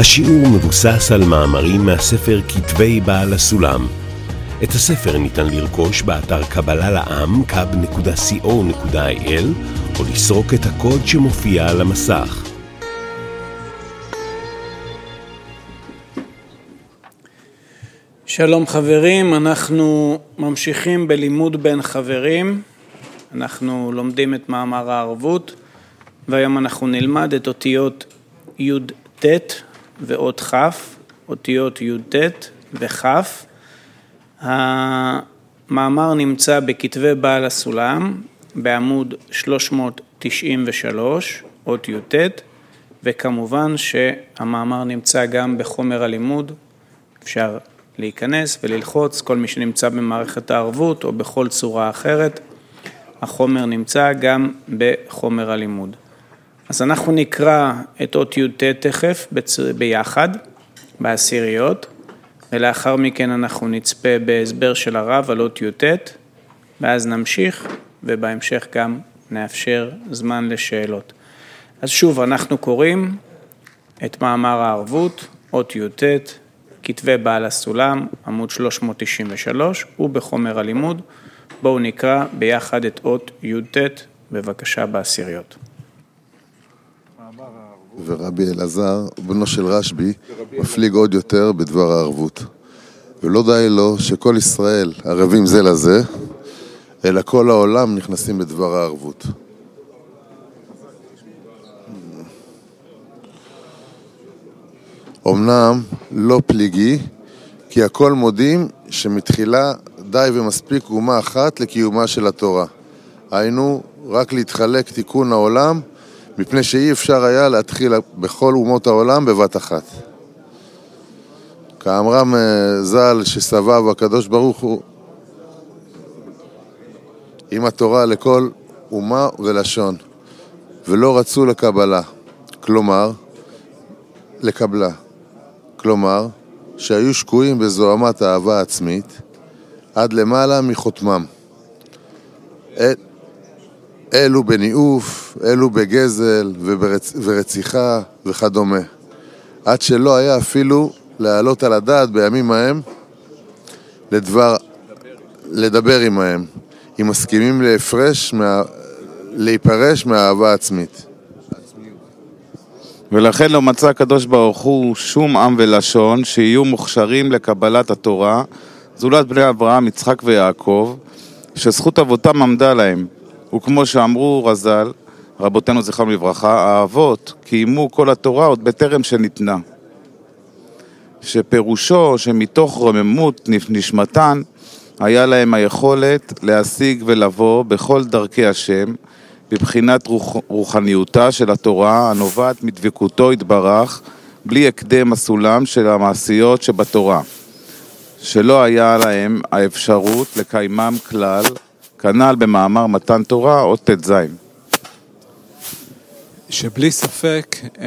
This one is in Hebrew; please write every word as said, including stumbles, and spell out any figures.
השיעור מבוסס על מאמרים מהספר כתבי בעל הסולם. את הספר ניתן לרכוש באתר קבלה לעם קאב נקודה סי או נקודה איי אל או לסרוק את הקוד שמופיע על המסך. שלום חברים, אנחנו ממשיכים בלימוד בין חברים. אנחנו לומדים את מאמר הערבות, והיום אנחנו נלמד את אותיות י' ט' ואות כ', אותיות י' ט' וכ'. המאמר נמצא בכתבי בעל הסולם בעמוד שלוש מאות תשעים ושלוש, אות י' ט', וכמובן שהמאמר נמצא גם בחומר הלימוד. אפשר להיכנס וללחוץ, כל מי שנמצא במערכת הערבות או בכל צורה אחרת, החומר נמצא גם בחומר הלימוד. אז אנחנו נקרא את אות י' ט' תכף ביחד, בעשיריות, ולאחר מכן אנחנו נצפה בהסבר של הרב על אות י' ט', ואז נמשיך, ובהמשך גם נאפשר זמן לשאלות. אז שוב, אנחנו קוראים את מאמר הערבות, אות י' ט', כתבי בעל הסולם, עמוד שלוש מאות תשעים ושלוש, ובחומר הלימוד. בואו נקרא ביחד את אות י' ט', בבקשה בעשיריות. ורבי אלעזר, בנו של רשב"י, מפליג עוד יותר בדבר הערבות. ולא די לו שכל ישראל ערבים זה לזה, אלא כל העולם נכנסים בדבר הערבות. אמנם לא פליגי, כי הכל מודים שמתחילה די ומספיק אומה אחת לקיומה של התורה. היינו רק להתחלק תיקון העולם, מפני שאי אפשר היה להתחיל בכל אומות העולם בבת אחת. כאמרם ז"ל שסבב הקדוש ברוך הוא עם התורה לכל אומה ולשון, ולא רצו לקבלה, כלומר, לקבלה. כלומר, שהיו שקועים בזוהמת אהבה עצמית, עד למעלה מחותמם. אל, אלו בניאוף, אלו בגזל וברצ, ורציחה וכדומה. עד שלא היה אפילו להעלות על הדעת בימים ההם, לדבר, לדבר עמהם, אם מסכימים להפרש, מה, להיפרש מהאהבה העצמית. ולכן לא מצא הקדוש ברוך הוא שום עם ולשון שיהיו מוכשרים לקבלת התורה, זולת בני אברהם, יצחק ויעקב, שזכות אבותם עמדה להם. וכמו שאמרו רז"ל, רבותינו זכרם לברכה, האבות קיימו כל התורה עוד בטרם שניתנה. שפירושו שמתוך רוממות נשמתן, היה להם היכולת להשיג ולבוא בכל דרכי השם, בבחינת רוח, רוחניותה של התורה הנובעת מדבקותו יתברך, בלי הקדם הסולם של המעשיות שבתורה, שלא היה להם האפשרות לקיימם כלל, כנ"ל במאמר מתן תורה אות ט"ז. שבלי ספק